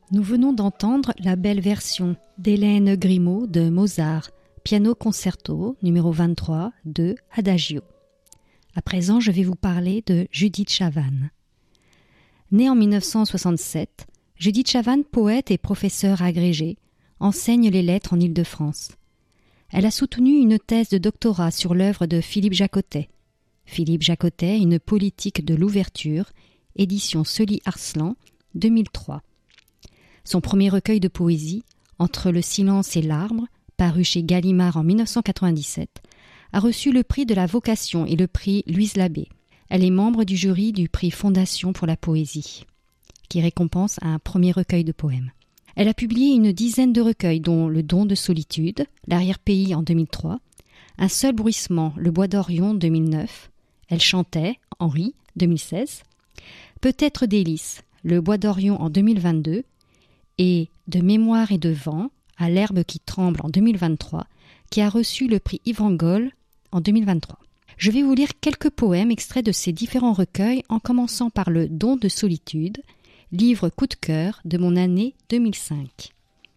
Nous venons d'entendre la belle version d'Hélène Grimaud de Mozart, piano concerto numéro 23 de Adagio. À présent, je vais vous parler de Judith Chavannes. Née en 1967, Judith Chavannes, poète et professeure agrégée, enseigne les lettres en Île-de-France. Elle a soutenu une thèse de doctorat sur l'œuvre de Philippe Jaccottet. Philippe Jaccottet, une politique de l'ouverture, édition Sully-Arslan, 2003. Son premier recueil de poésie, Entre le silence et l'arbre, paru chez Gallimard en 1997, a reçu le prix de la vocation et le prix Louise Labbé. Elle est membre du jury du prix Fondation pour la poésie, qui récompense un premier recueil de poèmes. Elle a publié une dizaine de recueils, dont Le don de solitude, L'arrière-pays en 2003, Un seul bruissement, Le bois d'Orion 2009, Elle chantait, Henri 2016, Peut-être délices, Le bois d'Orion en 2022, et De mémoire et de vent, à l'herbe qui tremble en 2023, qui a reçu le prix Yvan Goll en 2023. Je vais vous lire quelques poèmes extraits de ces différents recueils, en commençant par Le don de solitude, livre coup de cœur de mon année 2005.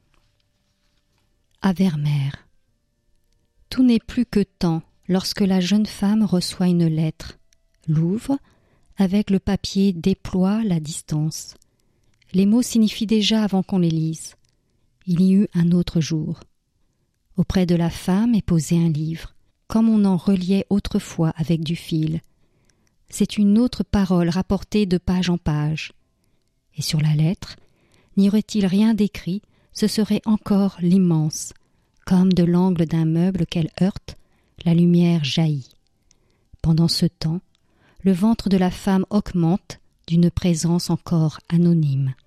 À Vermeer. Tout n'est plus que temps lorsque la jeune femme reçoit une lettre, l'ouvre, avec le papier déploie la distance. Les mots signifient déjà avant qu'on les lise. Il y eut un autre jour. Auprès de la femme est posé un livre, comme on en reliait autrefois avec du fil. C'est une autre parole rapportée de page en page. Et sur la lettre, n'y aurait-il rien d'écrit, ce serait encore l'immense. Comme de l'angle d'un meuble qu'elle heurte, la lumière jaillit. Pendant ce temps, le ventre de la femme augmente d'une présence encore anonyme.